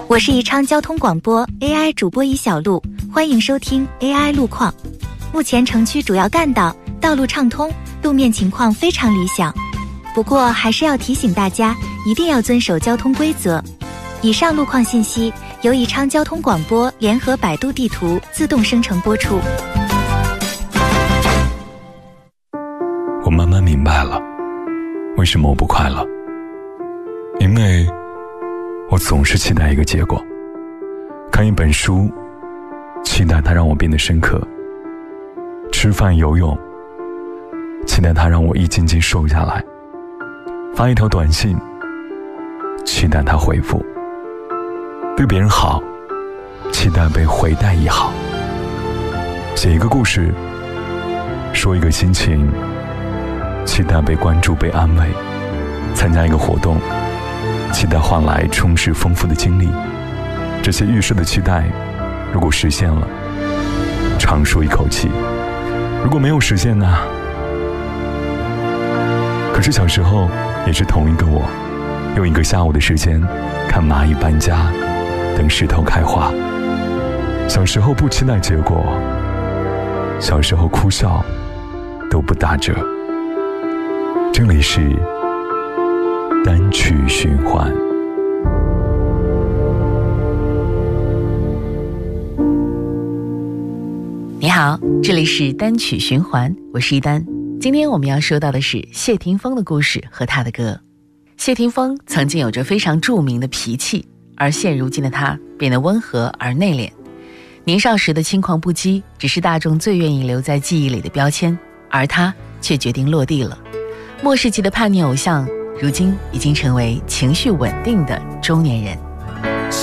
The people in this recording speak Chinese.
我是宜昌交通广播 AI 主播宜小璐，欢迎收听 AI 路况。目前城区主要干道道路畅通，路面情况非常理想。不过还是要提醒大家，一定要遵守交通规则。以上路况信息由宜昌交通广播联合百度地图自动生成播出。 我慢慢明白了，为什么我不快乐。因为我总是期待一个结果，看一本书，期待它让我变得深刻；吃饭游泳，期待它让我一斤斤瘦下来；发一条短信，期待它回复；对别人好，期待被回带一好；写一个故事，说一个心情，期待被关注被安慰；参加一个活动，期待换来充实丰富的经历。这些预设的期待如果实现了，长舒一口气；如果没有实现呢？可是小时候也是同一个我，用一个下午的时间看蚂蚁搬家，等石头开花。小时候不期待结果，小时候哭笑都不打折。这里是单曲循环。 你好，这里是单曲循环，我是一丹。今天我们要说到的是谢霆锋的故事和他的歌。谢霆锋曾经有着非常著名的脾气，而现如今的他变得温和而内敛。年少时的轻狂不羁只是大众最愿意留在记忆里的标签，而他却决定落地了。末世级的叛逆偶像，如今已经成为情绪稳定的中年人。